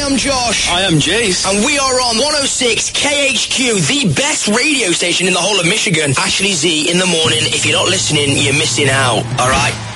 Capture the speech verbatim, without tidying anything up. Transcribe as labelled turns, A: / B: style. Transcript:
A: am Josh.
B: I am Jace.
A: And we are on one oh six K H Q, the best radio station in the whole of Michigan. Ashley Z in the morning. If you're not listening, you're missing out. All right?